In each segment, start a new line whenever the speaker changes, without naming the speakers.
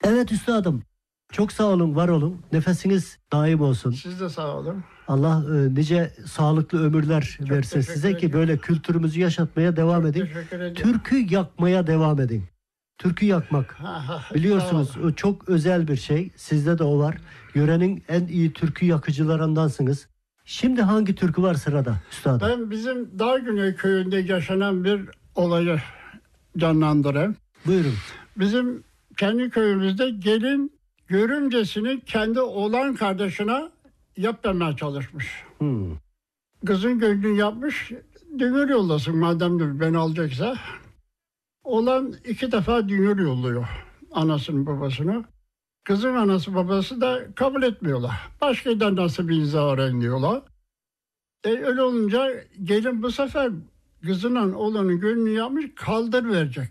Evet üstadım. Çok sağ olun, var olun. Nefesiniz daim olsun.
Siz de sağ olun.
Allah nice sağlıklı ömürler versin size ki böyle kültürümüzü yaşatmaya devam edin. Türkü yakmaya devam edin. Türkü yakmak. Biliyorsunuz o çok özel bir şey. Sizde de o var. Yörenin en iyi türkü yakıcılarındansınız. Şimdi hangi türkü var sırada üstadım?
Ben bizim Dargüney köyünde yaşanan bir olayı canlandırayım.
Buyurun.
Bizim kendi köyümüzde gelin görümcesini kendi oğlan kardeşine yapmaya çalışmış. Kızın gönlünü yapmış. Dünür yollasın madem beni alacaksa. Oğlan 2 defa dünür yolluyor anasını babasını. Kızın anası babası da kabul etmiyorlar. Başka yerden nasıl bir imza öğreniyorlar. Öyle olunca gelin bu sefer kızının oğlanın gönlünü yapmış, kaldır verecek.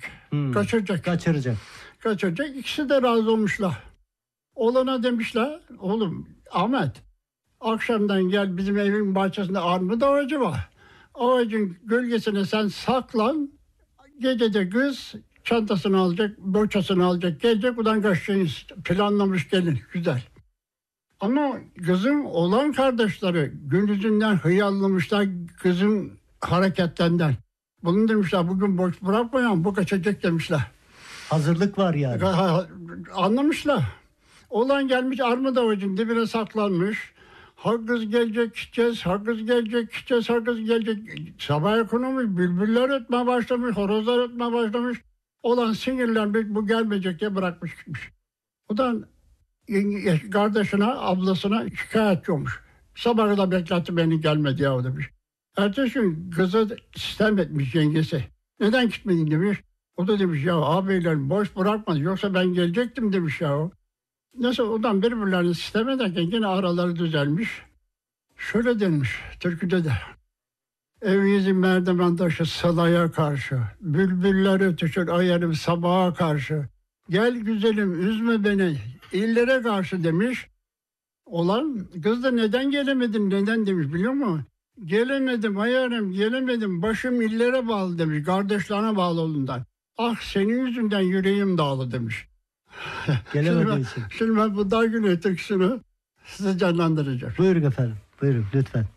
Kaçıracak. İkisi de razı olmuşlar. Oğlana demişler, oğlum Ahmet, akşamdan gel bizim evin bahçesinde armut ağacı var. Ağacın gölgesine sen saklan. Gece de kız çantasını alacak, boçasını alacak, gelecek, buradan kaçacağız. Planlamış gelin, güzel. Ama kızın oğlan kardeşleri gündüzünden hıyarlamışlar kızın hareketlerinden. Bunu demişler, bugün boş bırakmayan bu kaçacak demişler.
Hazırlık var yani.
Anlamışlar. Oğlan gelmiş armut ağacının dibine saklanmış. Ha kız gelecek gideceğiz, ha kız gelecek gideceğiz, ha kız gelecek. Sabah ekonomi bülbüller ötmeye başlamış, horozlar ötmeye başlamış. Oğlan sinirlenmiş, bu gelmeyecek diye bırakmış gitmiş. Odan kardeşine, ablasına şikayetçi olmuş. Sabah kadar bekletti beni, gelmedi ya demiş. Ertesi gün kızı sistem etmiş yengesi. Neden gitmedin demiş. O da demiş ya ağabeylerim boş bırakmadı yoksa ben gelecektim demiş ya. Neyse odan birbirlerini sistem ederken yine araları düzelmiş. Şöyle denmiş türküde de. Evinizin merdiven taşı salaya karşı. Bülbüller ötüşür ayarım sabaha karşı. Gel güzelim üzme beni illere karşı demiş. Olan kız da neden gelemedin neden demiş biliyor musun? Gelemedim ayarım gelemedim başım illere bağlı demiş. Kardeşlerine bağlı olduğundan. Ah senin yüzünden yüreğim dağılı demiş. Şimdi ben bu Dargüney türküsünü size canlandıracağım.
Buyurun efendim. Buyurun lütfen.